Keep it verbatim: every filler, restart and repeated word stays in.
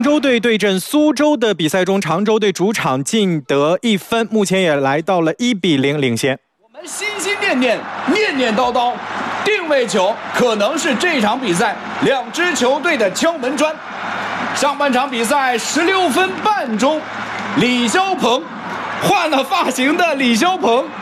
常州队对阵苏州的比赛中，常州队主场仅得一分，目前也来到了一比零领先。 我们心心念念、念念叨叨，定位球可能是这场比赛两支球队的敲门砖。上半场比赛十六分半钟，李霄鹏换了发型的李霄鹏